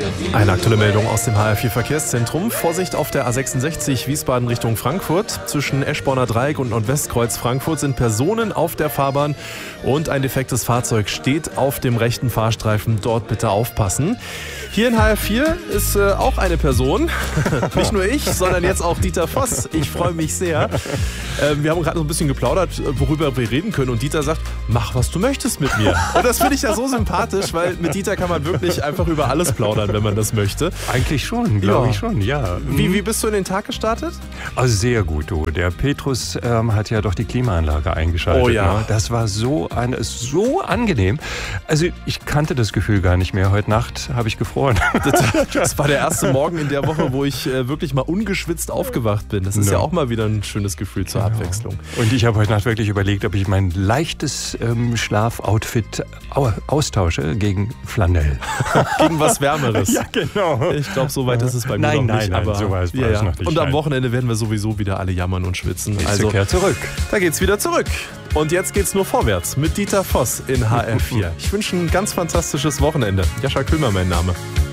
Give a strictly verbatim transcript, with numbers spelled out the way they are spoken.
Eine aktuelle Meldung aus dem H R vier Verkehrszentrum. Vorsicht auf der A sechsundsechzig Wiesbaden Richtung Frankfurt. Zwischen Eschborner Dreieck und Nordwestkreuz Frankfurt sind Personen auf der Fahrbahn und ein defektes Fahrzeug steht auf dem rechten Fahrstreifen. Dort bitte aufpassen. Hier in H R vier ist äh, auch eine Person. Nicht nur ich, sondern jetzt auch Dieter Voss. Ich freue mich sehr. Äh, wir haben gerade so ein bisschen geplaudert, worüber wir reden können. Und Dieter sagt, mach, was du möchtest mit mir. Und das finde ich ja so sympathisch, weil mit Dieter kann man wirklich einfach über alles plaudern, wenn man das möchte. Eigentlich schon, glaube Ja. ich schon, ja. Wie, wie bist du in den Tag gestartet? Also sehr gut, du. Der Petrus ähm, hat ja doch die Klimaanlage eingeschaltet. Oh ja. Ne? Das war so, eine, so angenehm. Also ich kannte das Gefühl gar nicht mehr. Heute Nacht habe ich gefroren. Das, das war der erste Morgen in der Woche, wo ich äh, wirklich mal ungeschwitzt aufgewacht bin. Das ist ja, Ja. auch mal wieder ein schönes Gefühl zur Abwechslung. Und ich habe heute Nacht wirklich überlegt, ob ich mein leichtes ähm, Schlafoutfit au- austausche gegen Flanell. Gegen was Wärmeres. Ja, genau. Ich glaube, so weit ist es bei mir Nein, noch nein, nicht. nein, aber so weit war ja, es ja. noch nicht, Und am nein. Wochenende werden wir sowieso wieder alle jammern und schwitzen. Ich Also, kehre zurück. da geht's wieder zurück. Und jetzt geht's nur vorwärts mit Dieter Voss in H R vier. Ich wünsche ein ganz fantastisches Wochenende. Jascha Köhmer mein Name.